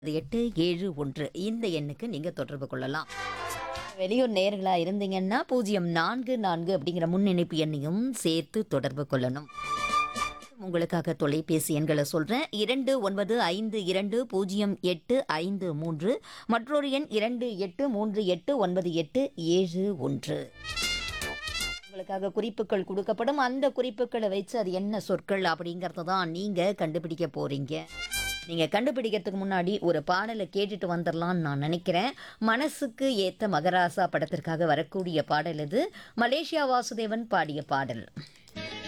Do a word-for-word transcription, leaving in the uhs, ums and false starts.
எட்டு ஏழு ஒன்று இந்த எண்ணுக்கு நீங்க தொடர்பு கொள்ளலாம். வெளியூர் நேயர்களா இருந்தீங்கன்னா பூஜ்ஜியம் நான்கு நான்கு அப்படிங்கிற முன்னிணைப்பு எண்ணையும் சேர்த்து தொடர்பு கொள்ளணும். உங்களுக்காக தொலைபேசி எண்களை சொல்றேன். இரண்டு ஒன்பது ஐந்து இரண்டு பூஜ்ஜியம் எட்டு ஐந்து மூன்று மற்றொரு எண் இரண்டு எட்டு மூன்று எட்டு ஒன்பது எட்டு ஏழு ஒன்று. உங்களுக்காக குறிப்புகள் கொடுக்கப்படும். அந்த குறிப்புகளை வச்சு அது என்ன சொற்கள் அப்படிங்கறத தான் நீங்க கண்டுபிடிக்க போறீங்க. நீங்க கண்டுபிடிக்கிறதுக்கு முன்னாடி ஒரு பாடலை கேட்டுட்டு வந்துடலாம்னு நான் நினைக்கிறேன். மனசுக்கு ஏத்த மகராசா படத்திற்காக வரக்கூடிய பாடல் இது. மலேசியா வாசுதேவன் பாடிய பாடல்.